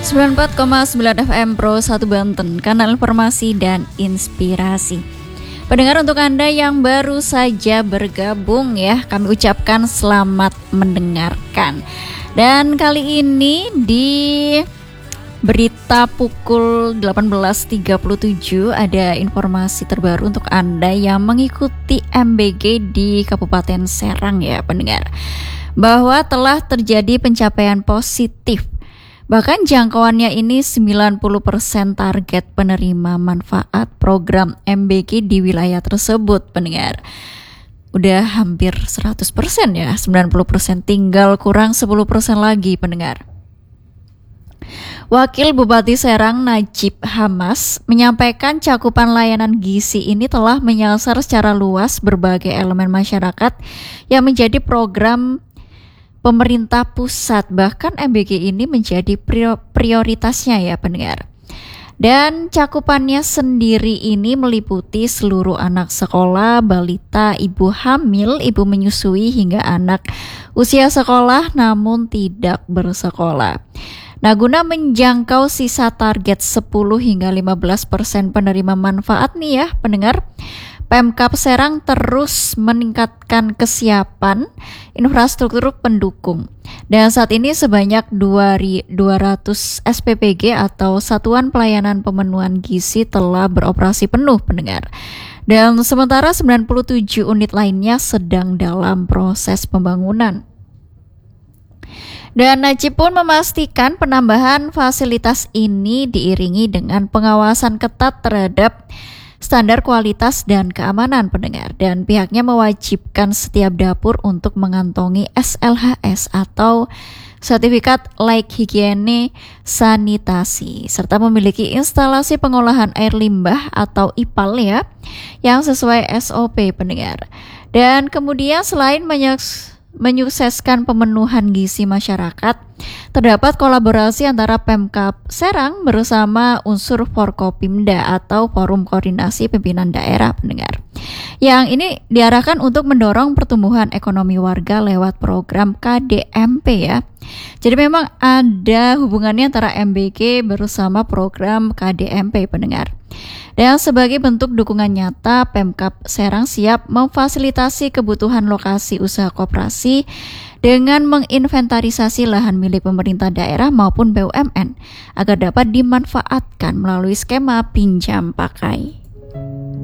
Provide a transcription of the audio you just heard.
94,9 FM Pro 1 Banten, kanal informasi dan inspirasi. Pendengar, untuk Anda yang baru saja bergabung ya, kami ucapkan selamat mendengarkan. Dan kali ini di berita pukul 18.37 ada informasi terbaru untuk Anda yang mengikuti MBG di Kabupaten Serang ya pendengar, bahwa telah terjadi pencapaian positif. Bahkan jangkauannya ini 90% target penerima manfaat program MBG di wilayah tersebut pendengar. Udah hampir 100% ya, 90%, tinggal kurang 10% lagi pendengar. Wakil Bupati Serang Najib Hamas menyampaikan cakupan layanan gizi ini telah menyasar secara luas berbagai elemen masyarakat yang menjadi program pemerintah pusat, bahkan MBG ini menjadi prioritasnya ya pendengar. Dan cakupannya sendiri ini meliputi seluruh anak sekolah, balita, ibu hamil, ibu menyusui, hingga anak usia sekolah namun tidak bersekolah. Nah, guna menjangkau sisa target 10 hingga 15% penerima manfaat nih ya pendengar, Pemkab Serang terus meningkatkan kesiapan infrastruktur pendukung. Dan saat ini sebanyak 200 SPPG atau Satuan Pelayanan Pemenuhan Gizi telah beroperasi penuh pendengar. Dan sementara 97 unit lainnya sedang dalam proses pembangunan. Dan Najib pun memastikan penambahan fasilitas ini diiringi dengan pengawasan ketat terhadap standar kualitas dan keamanan pendengar, dan pihaknya mewajibkan setiap dapur untuk mengantongi SLHS atau sertifikat layak higiene sanitasi, serta memiliki instalasi pengolahan air limbah atau IPAL ya yang sesuai SOP pendengar. Dan kemudian selain menyukseskan pemenuhan gizi masyarakat, terdapat kolaborasi antara Pemkab Serang bersama unsur Forkopimda atau Forum Koordinasi Pimpinan Daerah pendengar. Yang ini diarahkan untuk mendorong pertumbuhan ekonomi warga lewat program KDMP ya. Jadi memang ada hubungannya antara MBG bersama program KDMP pendengar. Dan sebagai bentuk dukungan nyata, Pemkab Serang siap memfasilitasi kebutuhan lokasi usaha koperasi dengan menginventarisasi lahan milik pemerintah daerah maupun BUMN agar dapat dimanfaatkan melalui skema pinjam pakai.